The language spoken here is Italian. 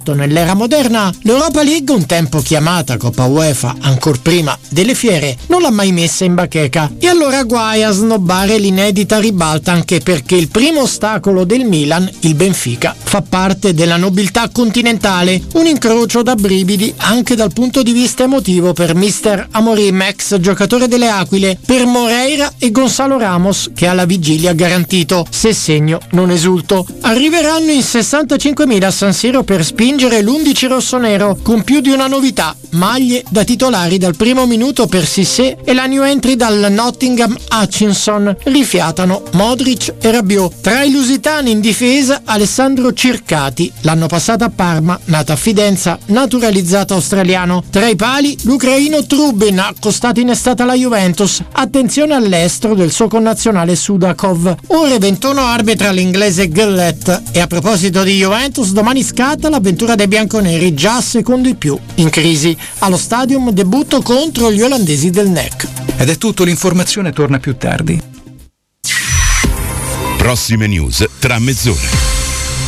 2018 nell'era moderna, l'Europa League, un tempo chiamata Coppa UEFA ancor prima delle fiere, non l'ha mai messa in bacheca. E allora guai a snobbare l'inedita ribalta, anche perché il primo ostacolo del Milan, il Benfica, fa parte della nobiltà continentale, un incrocio da brividi anche dal punto di vista emotivo per mister Amorim, ex giocatore delle Aquile, per Moreira e Gonzalo Ramos, che alla vigilia ha garantito: se segno non esulto. Arriveranno in 65.000 a San Siro per spingere l'11 rossonero, con più di una novità: maglie da titolari dal primo minuto per Cissé e la new entry dal Nottingham Hutchinson. Rifiatano Modric e Rabiot. Tra i lusitani in difesa Alessandro Circati, l'anno passato a Parma, nato a Fidenza, naturalizzato australiano. Tra i pali l'ucraino Trubin, accostato in estate alla Juventus. Attenzione all'estero del suo connazionale Sudakov. Ore 21 arbitra l'inglese Gillett. E a proposito di Juventus, domani scatta l'avventura dei bianconeri, già secondo i più in crisi. Allo Stadium debutto contro gli olandesi del NEC. Ed è tutto, l'informazione torna più tardi. Prossime news tra mezz'ora.